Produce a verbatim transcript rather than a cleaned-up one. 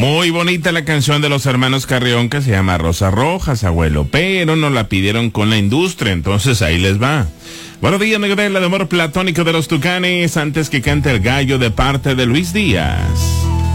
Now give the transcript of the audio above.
Muy bonita la canción de los hermanos Carrión que se llama Rosa Rojas, abuelo, pero no la pidieron con la industria, entonces ahí les va. Buenos días, Negrela de amor platónico de los Tucanes, antes que cante el gallo de parte de Luis Díaz.